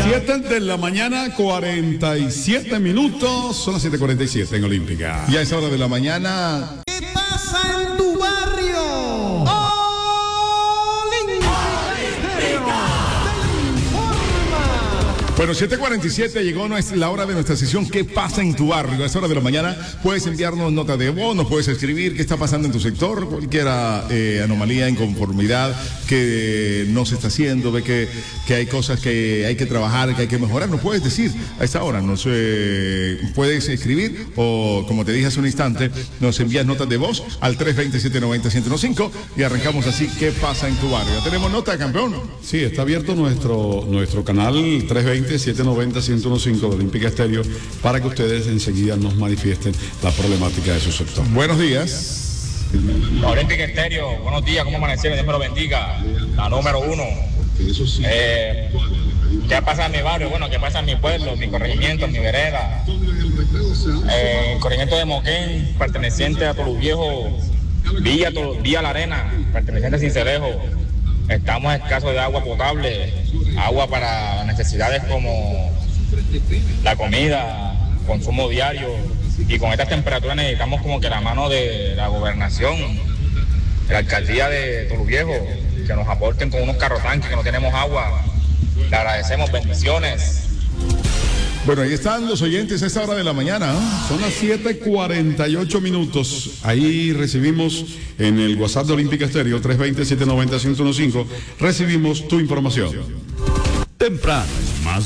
7 de la mañana, 47 minutos. Son las 7:47 en Olímpica. Y a esa hora de la mañana. ¿Qué pasa en tu barrio? Bueno, 7:47 llegó la hora de nuestra sesión ¿Qué pasa en tu barrio? A esa hora de la mañana puedes enviarnos nota de voz, nos puedes escribir qué está pasando en tu sector, cualquier anomalía, inconformidad que no se está haciendo, ve que hay cosas que hay que trabajar, que hay que mejorar, nos puedes decir a esta hora, nos puedes escribir o como te dije hace un instante, nos envías notas de voz al 320-790-1015 y arrancamos así ¿Qué pasa en tu barrio? ¿Ya tenemos nota, campeón? Sí, está abierto nuestro canal 320-790-1015 de Olímpica Estéreo para que ustedes enseguida nos manifiesten la problemática de su sector. Buenos días. Olímpica Estéreo, buenos días, ¿cómo amanecieron? Dios me lo bendiga. La número 1. ¿Qué pasa en mi barrio? Bueno, ¿qué pasa en mi pueblo, mi corregimiento, mi vereda? El corregimiento de Moquén, perteneciente a Toluviejo, Villa La Arena, perteneciente a Cincelejo. Estamos escasos de agua potable, agua para necesidades como la comida, consumo diario, y con estas temperaturas necesitamos como que la mano de la gobernación, de la alcaldía de Toluviejo, que nos aporten con unos carrotanques que no tenemos agua. Le agradecemos, bendiciones. Bueno, ahí están los oyentes a esta hora de la mañana. Son las 7:48 minutos. Ahí recibimos en el WhatsApp de Olímpica Estéreo 320-790-1015, recibimos tu información. Temprano, más